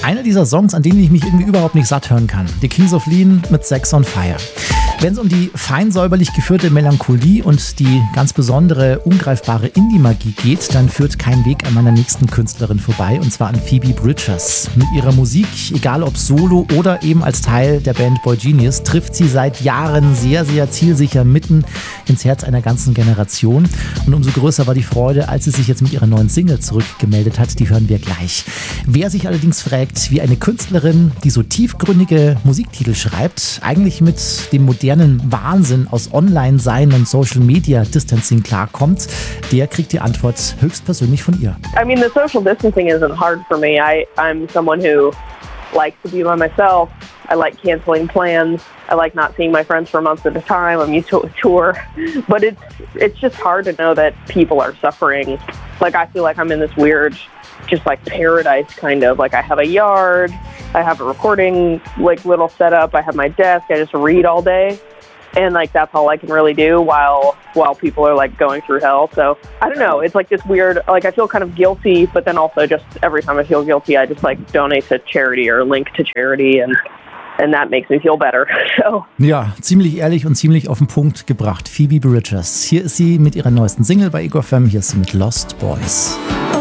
Einer dieser Songs, an denen ich mich irgendwie überhaupt nicht satt hören kann. The Kings of Leon mit Sex on Fire. Wenn es um die fein säuberlich geführte Melancholie und die ganz besondere, ungreifbare Indie-Magie geht, dann führt kein Weg an meiner nächsten Künstlerin vorbei, und zwar an Phoebe Bridgers. Mit ihrer Musik, egal ob solo oder eben als Teil der Band Boy Genius, trifft sie seit Jahren sehr, sehr zielsicher mitten ins Herz einer ganzen Generation. Und umso größer war die Freude, als sie sich jetzt mit ihrer neuen Single zurückgemeldet hat. Die hören wir gleich. Wer sich allerdings fragt, wie eine Künstlerin, die so tiefgründige Musiktitel schreibt, eigentlich mit dem modernen Wahnsinn aus Online-Sein und Social-Media-Distancing klarkommt, der kriegt die Antwort höchstpersönlich von ihr. I mean, the social distancing isn't hard for me. I'm someone who likes to be by myself. I like canceling plans. I like not seeing my friends for months at a time. I'm used to a tour. But it's just hard to know that people are suffering. Like, I feel like I'm in this weird, just like paradise kind of. Like, I have a yard, I have a recording like little setup, I have my desk, I just read all day. And like that's all I can really do while people are like going through hell. So I don't know, it's like this weird, like I feel kind of guilty, but then also just every time I feel guilty I just like donate to charity or link to charity and that makes me feel better. So. Ja, ziemlich ehrlich und ziemlich auf den Punkt gebracht. Phoebe Bridgers. Hier ist sie mit ihrer neuesten Single bei Ego FM. Hier ist sie mit Lost Boys.